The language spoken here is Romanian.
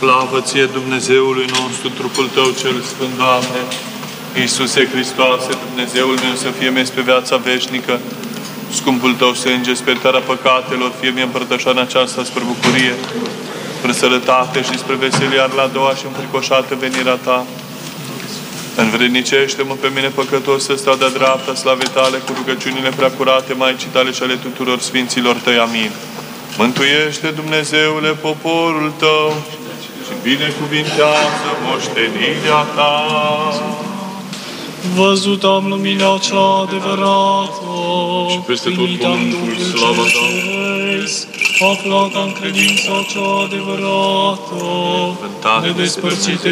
Slavă ție, Dumnezeului nostru, trupul Tău cel Sfânt, Doamne, Iisuse Hristoase, Dumnezeul meu, să fie mie spre viața veșnică, scumpul Tău sânge, spertarea păcatelor, fie mie împărtășana aceasta spre bucurie, spre sănătate și spre veselie, iar la a doua și înfricoșată venirea Ta. Învrednicește-mă pe mine păcătos să stau de-a dreapta slavei Tale cu rugăciunile preacurate Maicii Tale și ale tuturor Sfinților Tăi. Amin. Mântuiește, Dumnezeule, poporul Tău și binecuvintează moștenirea Ta. Văzut am lumina cea adevărată și peste tot pământul slava Ta. Aflat am credința cea adevărată, nedespărțite